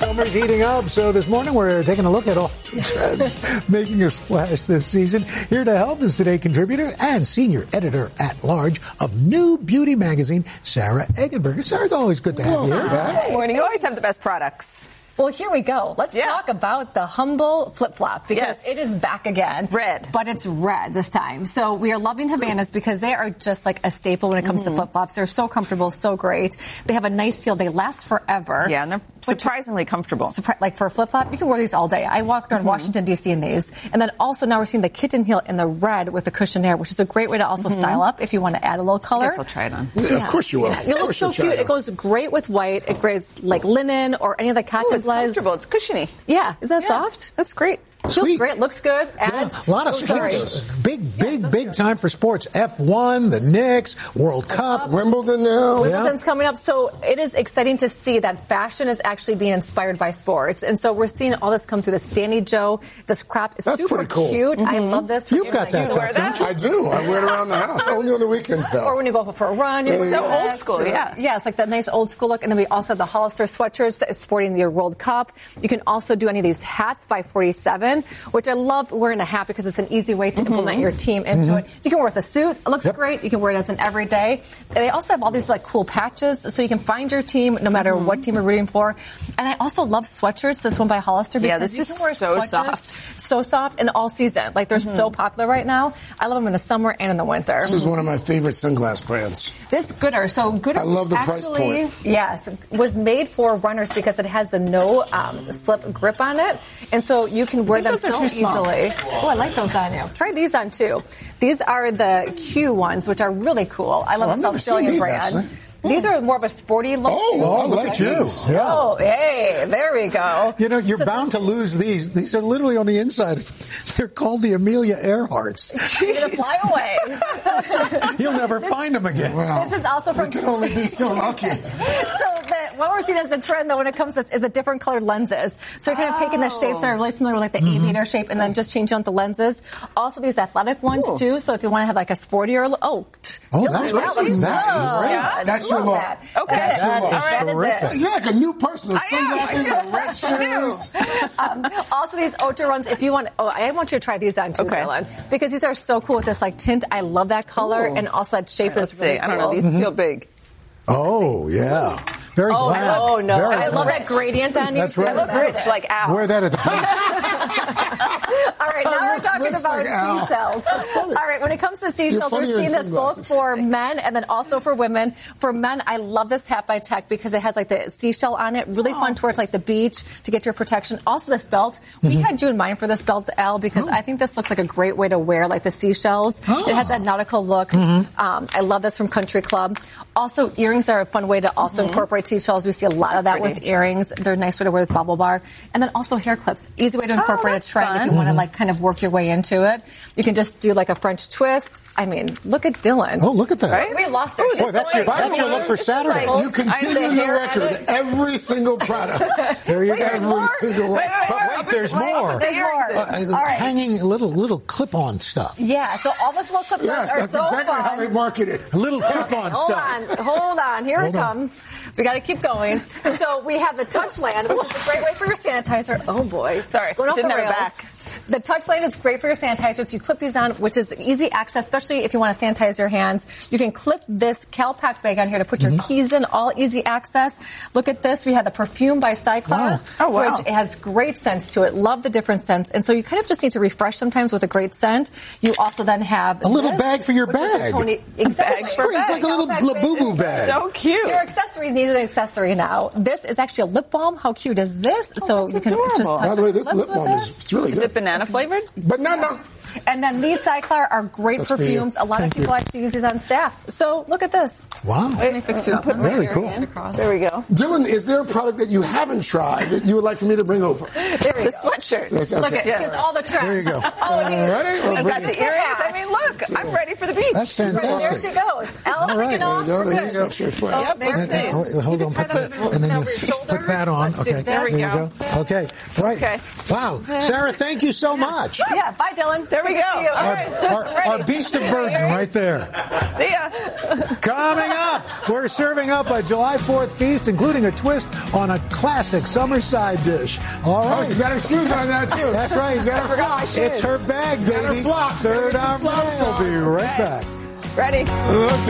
Summer's heating up, so this morning we're taking a look at all the trends making a splash this season. Here to help is Today contributor and senior editor-at-large of New Beauty magazine, Sarah Eggenberger. Sarah, it's always good to have you here. Good morning. You always have the best products. Well, here we go. Let's talk about the Humble flip-flop because it is back again. Red. But it's red this time. So we are loving Havanas because they are just like a staple when it comes to flip-flops. They're so comfortable, so great. They have a nice feel. They last forever. Yeah, and they're surprisingly comfortable. Like for a flip-flop, you can wear these all day. I walked around Washington, D.C. in these. And then also now we're seeing the kitten heel in the red with the cushionaire, which is a great way to also style up if you want to add a little color. I guess I'll try it on. Yeah, of course you will. Yeah. It looks so cute. It goes great with white. It goes like linen or any of the cotton It's comfortable. It's cushiony. Yeah. Is that soft? That's great. Feels great. Looks good. A lot of sports. Big time for sports. F1, the Knicks, World Cup, Wimbledon now. Wimbledon's coming up. So it is exciting to see that fashion is actually being inspired by sports. And so we're seeing all this come through. This Danny Joe, this crop is super cute. I love this. You've got that. You wear that? I do. I wear it around the house. Only on the weekends, though. Or when you go for a run. It's so old school, yeah. Yeah, it's like that nice old school look. And then we also have the Hollister sweatshirts that is sporting your World Cup. You can also do any of these hats by 47, which I love wearing a hat because it's an easy way to implement your team into it. You can wear it with a suit. It looks great. You can wear it as an everyday. And they also have all these like cool patches so you can find your team no matter what team you're rooting for. And I also love sweatshirts. This one by Hollister because this you is can wear so soft. So soft and all season. Like they're so popular right now. I love them in the summer and in the winter. This is one of my favorite sunglass brands. This Gooder. So Gooder I love the price point. Yes, was made for runners because it has a no slip grip on it. And so you can wear them so easily. Oh, I like those on you. Try these on too. These are the Q ones, which are really cool. I love this Australian brand. Actually. These are more of a sporty look. Oh, look at you. Yeah. Oh, hey, there we go. You know, you're bound to lose these. These are literally on the inside. They're called the Amelia Earharts. You're going to fly away. You'll never find them again. Wow. This is also from... We can only be so lucky. What we're seeing as a trend, though, when it comes to this, is the different colored lenses. So you're kind of taking the shapes that are really familiar with, like the aviator shape, and then just changing out the lenses. Also, these athletic ones, too. So if you want to have like a sportier look. That's great. That's your look. Okay. That's your look. That is it. You're like a new person. The sunglasses, the red shoes. Also, these Ocho runs, if you want, I want you to try these on too, Dylan, because these are so cool with this like tint. I love that color, and also that shape is really cool. I don't know. These feel big. Oh, yeah. Very glad. Oh, no. Very I love that gradient on you. That's right. It looks rich, like Al. Wear that at the beach. All right, now we're talking about seashells. All right, when it comes to seashells, we're seeing this both for men and then also for women. For men, I love this hat by Tech because it has like the seashell on it. Really fun towards like the beach to get your protection. Also this belt. We had you in mind for this belt, Al, because I think this looks like a great way to wear like the seashells. It has that nautical look. I love this from Country Club. Also, earrings are a fun way to also incorporate seashells. We see a lot of that with earrings. They're a nice way to wear with bubble bar. And then also hair clips. Easy way to incorporate a trend if you want to like kind of work your way into it. You can just do like a French twist. I mean, look at Dylan. Oh, look at that. Right? We lost her. Boy, that's your look for Saturday. You continue your record. Every single product. There you go. Every single one. But wait, there's more. There's more. All right. Hanging little clip-on stuff. Yeah, so all this little clip-ons are that's so exactly fun. how they market it. Little clip-on stuff. Hold on. Here it comes. We got to keep going. So we have the Touchland, which is a great way for your sanitizer. Oh, boy. Sorry. Going off the Didn't have it rails. back. The Touchland is great for your sanitizers. You clip these on, which is easy access, especially if you want to sanitize your hands. You can clip this CalPac bag on here to put your keys in, all easy access. Look at this. We have the perfume by Cyclops, which has great scents to it. Love the different scents. And so you kind of just need to refresh sometimes with a great scent. You also then have a little bag for your bag. Exactly. It's like a little Labubu bag. So cute. Your accessories need an accessory now. This is actually a lip balm. How cute is this? So you can just touch By the way, this lips lip with balm is really good. Is it banana flavored? Banana. And then these Cyclar are great perfumes. A lot of people actually use these on staff. So look at this. Wow. Let me fix you up. Very cool. There we go. Dylan, is there a product that you haven't tried that you would like for me to bring over? There we go. The sweatshirt. Yes, Look okay. at all the trends. There you go. Ready? I've got the earrings. I mean, look, I'm ready for the beach. That's There fantastic. she goes. Ella, All right. off. There you go. We're There's good. the sweatshirt for you. Yep, There let's see. hold on. Put that, and then you put that on. Okay, there we go. Okay, right. Okay. Wow, Sarah, thank you so much. Yeah, bye, Dylan. There we go. Our beast of burden right there. See ya. Coming up, we're serving up a July 4th feast, including a twist on a classic summer side dish. All right. Oh, she's got her shoes on now, too. That's right. She's got her flops. It's her bag, baby. Got her flops. Third hour. We'll be right back. Ready? Look